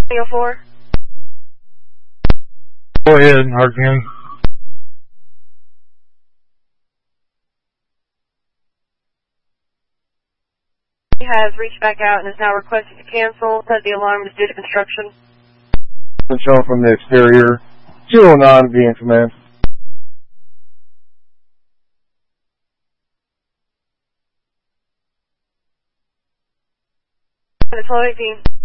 304. Go ahead, Hart County. He has reached back out and is now requesting to cancel, said the alarm is due to construction. Shown from the exterior. 209 being commenced. It's 1218.